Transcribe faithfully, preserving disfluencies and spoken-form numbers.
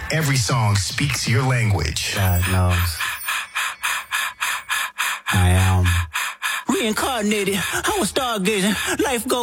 Every song speaks your language. God knows. I am reincarnated. I was stargazing. Life goes